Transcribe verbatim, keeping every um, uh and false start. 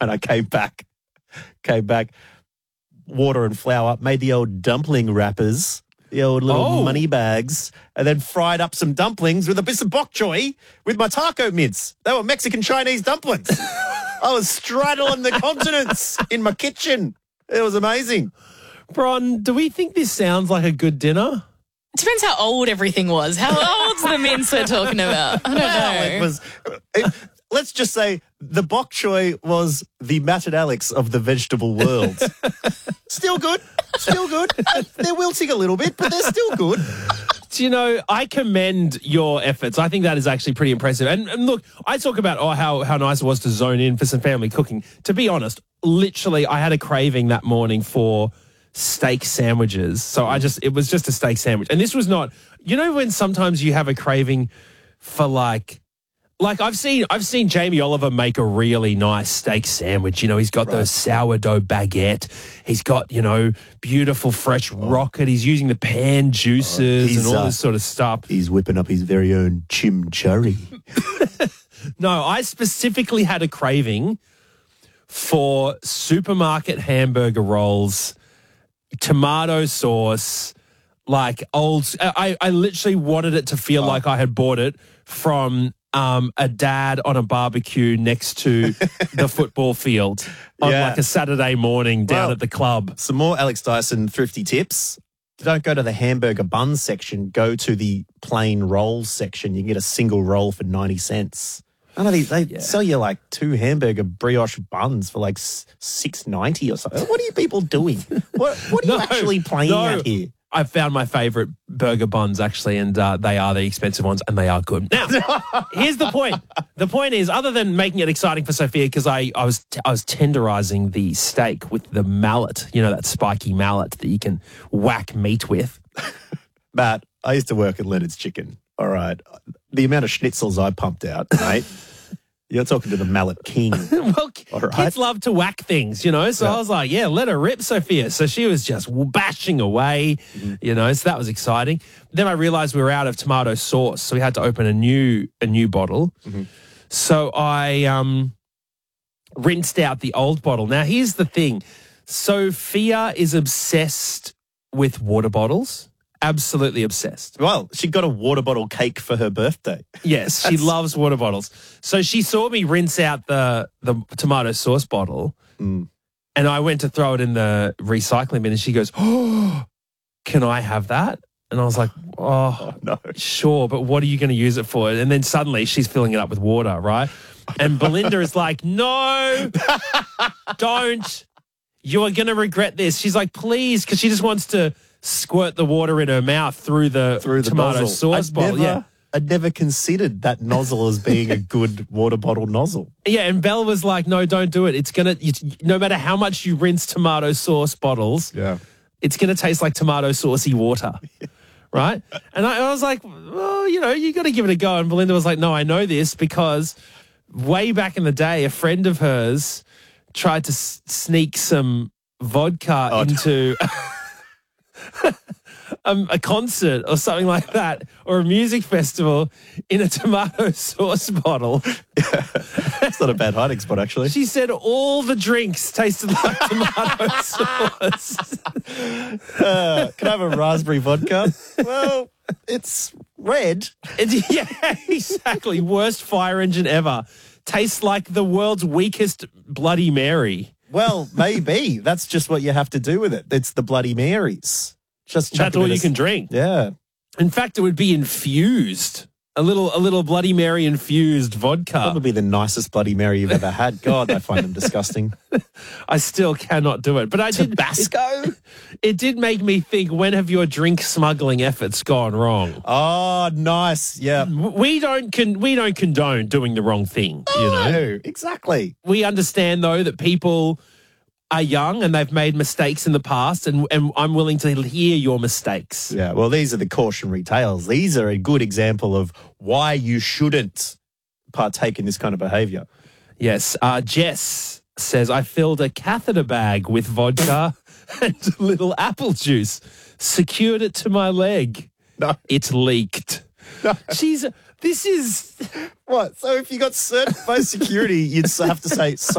And I came back, came back, water and flour, made the old dumpling wrappers, the old little Oh. money bags, and then fried up some dumplings with a bit of bok choy with my taco mince. They were Mexican Chinese dumplings. I was straddling the continents in my kitchen. It was amazing. Bron, do we think this sounds like a good dinner? Depends how old everything was. How old's the mince we're talking about? I don't Well, know. it was. It, let's just say the bok choy was the Matt and Alex of the vegetable world. Still good. Still good. They're wilting a little bit, but they're still good. Do you know, I commend your efforts. I think that is actually pretty impressive. And, and look, I talk about oh how, how nice it was to zone in for some family cooking. To be honest, literally, I had a craving that morning for steak sandwiches. So I just, it was just a steak sandwich. And this was not, you know, when sometimes you have a craving for like, like I've seen, I've seen Jamie Oliver make a really nice steak sandwich. You know, he's got Right. those sourdough baguette. He's got, you know, beautiful fresh rocket. He's using the pan juices He's, and all uh, this sort of stuff. He's whipping up his very own chimichurri. No, I specifically had a craving for supermarket hamburger rolls, tomato sauce, like old. I, I literally wanted it to feel like I had bought it from um, a dad on a barbecue next to the football field on Yeah. like a Saturday morning down Well, at the club. Some more Alex Dyson thrifty tips. Don't go to the hamburger bun section. Go to the plain rolls section. You can get a single roll for ninety cents. I know they, they sell you like two hamburger brioche buns for like six ninety or something. What are you people doing? What What are you No, actually playing no. at here? I found my favourite burger buns, actually, and uh, they are the expensive ones, and they are good. Now, here's the point. The point is, other than making it exciting for Sophia, because I, I was I was tenderising the steak with the mallet, you know, that spiky mallet that you can whack meat with. Matt, I used to work at Leonard's Chicken. All right. The amount of schnitzels I pumped out, mate. You're talking to the mallet king. Well, All right. kids love to whack things, you know, so Yeah. I was like, yeah, let her rip, Sophia. So she was just bashing away, Mm-hmm. you know, so that was exciting. Then I realised we were out of tomato sauce, so we had to open a new a new bottle. Mm-hmm. So I um, rinsed out the old bottle. Now, here's the thing. Sophia is obsessed with water bottles. Absolutely obsessed. Well, she got a water bottle cake for her birthday. Yes, she loves water bottles. So she saw me rinse out the, the tomato sauce bottle Mm. and I went to throw it in the recycling bin and she goes, oh, can I have that? And I was like, oh, Oh, no. sure, but what are you going to use it for? And then suddenly she's filling it up with water, right? And Belinda is like, no, don't. You are going to regret this. She's like, please, because she just wants to squirt the water in her mouth through the, Through the tomato nozzle. sauce I'd bottle. Never, Yeah. I'd never considered that nozzle as being a good water bottle nozzle. Yeah, and Belle was like, no, don't do it. It's going to, no matter how much you rinse tomato sauce bottles, Yeah. it's going to taste like tomato saucy water. Right? And I, I was like, well, you know, you got to give it a go. And Belinda was like, no, I know this because way back in the day, a friend of hers tried to s- sneak some vodka Oh, no. into um, a concert or something like that, or a music festival in a tomato sauce bottle. It's not a bad hiding spot, actually. She said all the drinks tasted like tomato sauce. Uh, can I have a raspberry vodka? Well, it's red. And- yeah, exactly. Worst fire engine ever. Tastes like the world's weakest Bloody Mary. Well, maybe. That's just what you have to do with it. It's the Bloody Marys. Just chuck That's a all bit you of- can drink. Yeah. In fact, it would be infused. A little, a little Bloody Mary infused vodka. Probably the nicest Bloody Mary you've ever had. God, I find them disgusting. I still cannot do it, but I did. Tabasco? It, it did make me think. When have your drink smuggling efforts gone wrong? Oh, nice. Yeah. We don't con- we don't condone doing the wrong thing. You know, No, exactly. we understand though that people are young and they've made mistakes in the past, and, and I'm willing to hear your mistakes. Yeah, well, these are the cautionary tales. These are a good example of why you shouldn't partake in this kind of behaviour. Yes. Uh, Jess says, I filled a catheter bag with vodka and little apple juice, secured it to my leg. No. It leaked. No. She's, this is... What? So if you got certified security, you'd have to say,